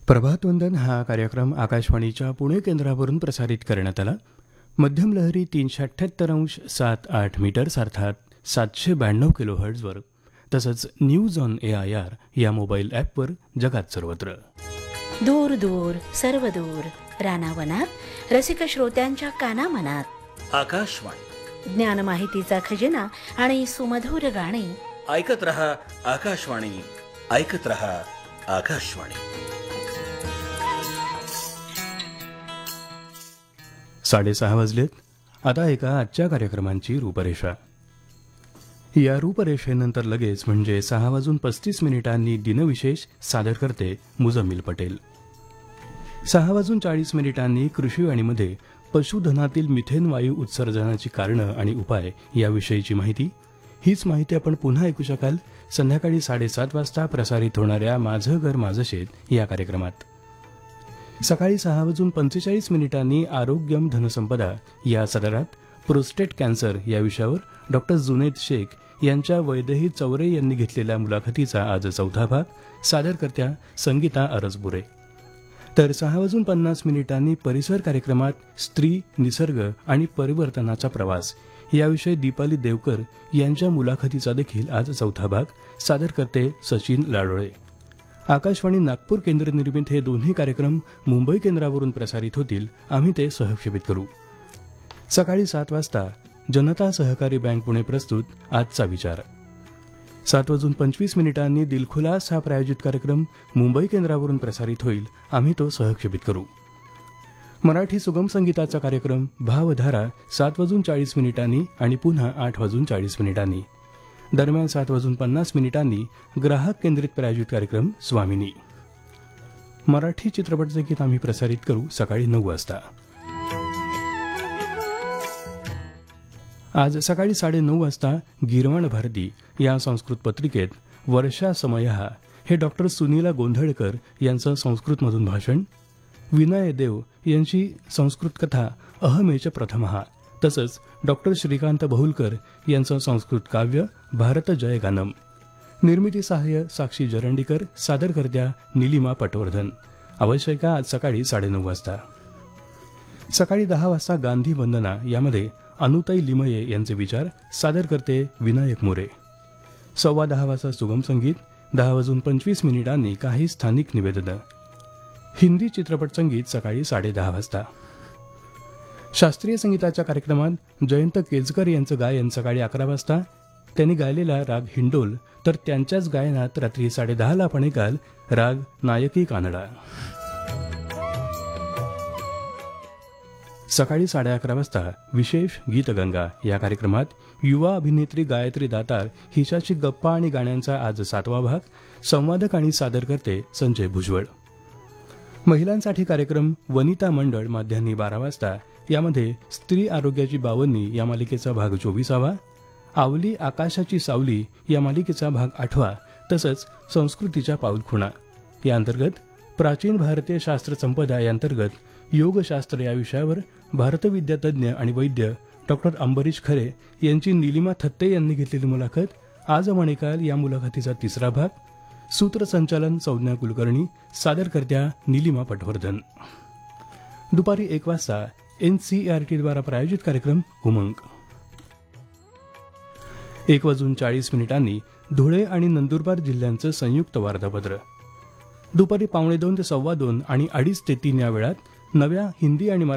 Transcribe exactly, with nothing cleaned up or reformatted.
प्रभातवंदन हा कार्यक्रम आकाशवाणीच्या पुणे केंद्रावरून प्रसारित करण्यात आला. मध्यम लहरी तीनशे अठ्ठ्याहत्तर अंश सात आठ मीटर्स अर्थात सातशे ब्याण्णव किलो हर्ट्झवर तसंच news on A I R या मोबाईल ॲपवर जगात सर्वत्र. दूर दूर सर्व दूर रानावनात रसिक श्रोत्यांच्या कानामनात आकाशवाणी ज्ञान माहितीचा खजिना आणि सुमधुर गाणी. ऐकत रहा आकाशवाणी, ऐकत रहा आकाशवाणी. साडेसहा वाजलेत. आता ऐका आजच्या कार्यक्रमांची रूपरेषा. या रूपरेषेनंतर लगेच म्हणजे सहा वाजून पस्तीस मिनिटांनी दिनविशेष सादर करते मुजम्मिल पटेल. सहा वाजून चाळीस मिनिटांनी कृषीवाणीमध्ये पशुधनातील मिथेन वायू उत्सर्जनाची कारणं आणि उपाय याविषयीची माहिती. हीच माहिती आपण पुन्हा ऐकू शकाल संध्याकाळी साडेसात वाजता प्रसारित होणाऱ्या माझं घर माझं शेत या कार्यक्रमात. सकाळी सहा वाजून पंचेचाळीस मिनिटांनी आरोग्यम धनसंपदा या सदरात प्रोस्टेट कॅन्सर या विषयावर डॉक्टर जुनेद शेख यांच्या वैदेही चौरे यांनी घेतलेल्या मुलाखतीचा आज चौथा भाग सादरकर्त्या संगीता अरसबुरे. तर सहा वाजून पन्नास मिनिटांनी परिसर कार्यक्रमात स्त्री, निसर्ग आणि परिवर्तनाचा प्रवास याविषयी दीपाली देवकर यांच्या मुलाखतीचा देखील आज चौथा भाग सादर करते सचिन लाडोळे. आकाशवाणी नागपूर केंद्र निर्मित हे दोन्ही कार्यक्रम मुंबई केंद्रावरून प्रसारित होतील. आम्ही ते सहक्षेपित करू. सकाळी सात वाजता जनता सहकारी बँक पुणे प्रस्तुत आजचा विचार. सात वाजून पंचवीस मिनिटांनी दिलखुलास हा प्रायोजित कार्यक्रम मुंबई केंद्रावरून प्रसारित होईल. आम्ही तो सहक्षेपित करू. मराठी सुगम संगीताचा कार्यक्रम भावधारा सात वाजून चाळीस मिनिटांनी आणि पुन्हा आठ वाजून चाळीस मिनिटांनी. दरम्यान सात वाजून पन्नास मिनिटांनी ग्राहक केंद्रित प्रायोजित कार्यक्रम स्वामिनी. मराठी चित्रपट संगीत आम्ही प्रसारित करू सकाळी नऊ वाजता. आज सकाळी साडेनऊ वाजता गीर्वाण भारती या संस्कृत पत्रिकेत वर्षा समयहा हे डॉक्टर सुनीला गोंधळकर यांचं संस्कृतमधून भाषण, विनय देव यांची संस्कृत कथा अहमेच प्रथमहा, तसंच डॉक्टर श्रीकांत बहुलकर यांचं संस्कृत काव्य भारत जय गानम. निर्मिती सहाय्य साक्षी जरंडीकर, सादरकर्त्या निलिमा पटवर्धन. आवश्यक आज सकाळी साडेनऊ वाजता. सकाळी दहा वाजता गांधी वंदना यामध्ये अनुताई लिमये यांचे विचार सादर करते विनायक मोरे. सव्वा दहा वाजता सुगम संगीत. दहा वाजून पंचवीस मिनिटांनी काही स्थानिक निवेदनं. हिंदी चित्रपट संगीत सकाळी साडेदहा वाजता. शास्त्रीय संगीताच्या कार्यक्रमात जयंत केजकर यांचं गायन सकाळी अकरा वाजता. त्यांनी गायलेला राग हिंडोल, तर त्यांच्याच गायनात रात्री साडेदहाला आपण ऐकाल राग नायकी कानडा. सकाळी साडे अकरा वाजता विशेष गीतगंगा या कार्यक्रमात युवा अभिनेत्री गायत्री दातार हिच्याशी गप्पा आणि गाण्यांचा आज सातवा भाग. संवादक आणि सादर करते संजय भुजबळ. महिलांसाठी कार्यक्रम वनिता मंडळ माध्यान्ही बारा वाजता. यामध्ये स्त्री आरोग्याची बावन्नी या मालिकेचा भाग चोवीसावा, आवली आकाशाची सावली या मालिकेचा भाग आठवा, तसंच संस्कृतीच्या पाऊलखुणा या अंतर्गत प्राचीन भारतीय शास्त्र संपदा यांतर्गत योगशास्त्र या विषयावर भारतविद्यातज्ञ आणि वैद्य डॉक्टर अंबरीश खरे यांची निलिमा थत्ते यांनी घेतलेली मुलाखत आज मणिकाल या मुलाखतीचा तिसरा भाग. सूत्रसंचालन संज्ञा कुलकर्णी, सादरकर्त्या निलिमा पटवर्धन. दुपारी एक वाजता एन सी आर टी द्वारा प्रायोजित कार्यक्रम उमंग. एक वाजून चाळीस मिनिटांनी धुळे आणि नंदुरबार जिल्ह्यांचं संयुक्त वार्तापत्र. दुपारी पावणे दोन ते सव्वा दोन आणि अडीच ते तीन या वेळात नव्या हिंदी आणि